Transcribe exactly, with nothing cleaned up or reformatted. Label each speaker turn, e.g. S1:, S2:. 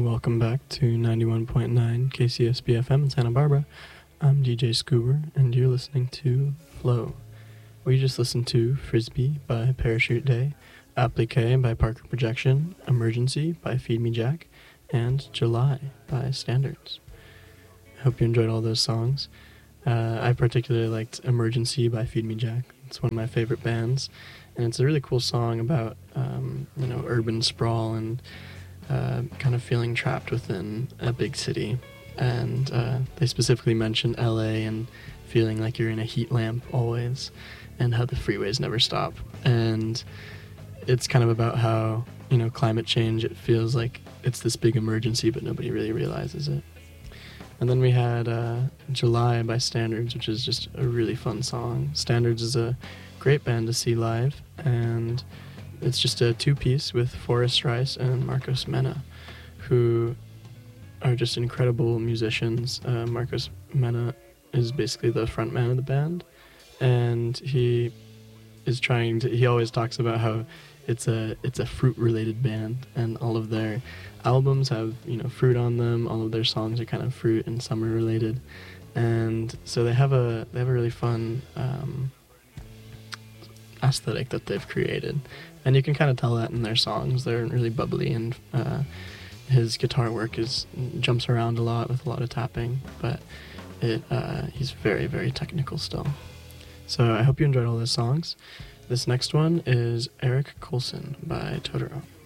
S1: welcome back to ninety-one point nine K C S B F M in Santa Barbara. I'm D J Scuba, and you're listening to Flow. We just listened to Frisbee by Parachute Day, Applique by Parker Projection, Emergency by Feed Me Jack, and July by Standards. I hope you enjoyed all those songs. Uh, I particularly liked Emergency by Feed Me Jack. It's one of my favorite bands, and it's a really cool song about, um, you know, urban sprawl and uh, kind of feeling trapped within a big city. And uh, they specifically mention L A and feeling like you're in a heat lamp always, and how the freeways never stop. And it's kind of about how, you know, climate change, it feels like it's this big emergency, but nobody really realizes it. And then we had uh, July by Standards, which is just a really fun song. Standards is a great band to see live, and it's just a two-piece with Forrest Rice and Marcos Mena, who are just incredible musicians. Uh, Marcos Mena is basically the front man of the band, and he is trying to, he always talks about how it's a it's a fruit-related band, and all of their albums have, you know, fruit on them. All of their songs are kind of fruit and summer-related, and so they have a they have a really fun um, aesthetic that they've created, and you can kind of tell that in their songs. They're really bubbly, and uh, his guitar work is jumps around a lot with a lot of tapping, but it uh, he's very very technical still. So I hope you enjoyed all those songs. This next one is Eric Colson by Totoro.